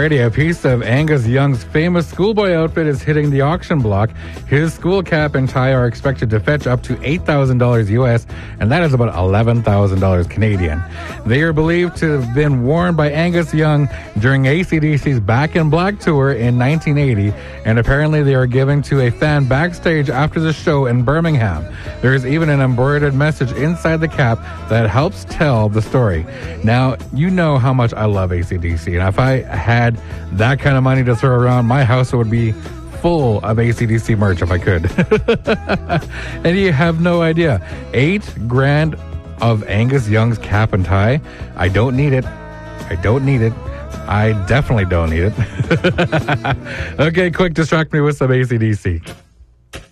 Alrighty, a piece of Angus Young's famous schoolboy outfit is hitting the auction block. His school cap and tie are expected to fetch up to $8,000 US, and that is about $11,000 Canadian. They are believed to have been worn by Angus Young during AC/DC's Back in Black tour in 1980, and apparently they are given to a fan backstage after the show in Birmingham. There is even an embroidered message inside the cap that helps tell the story. Now, you know how much I love AC/DC, and if I had that kind of money to throw around, my house would be full of AC/DC merch if I could. And you have no idea. $8,000 of Angus Young's cap and tie. I don't need it. I definitely don't need it. Okay, quick, distract me with some AC/DC.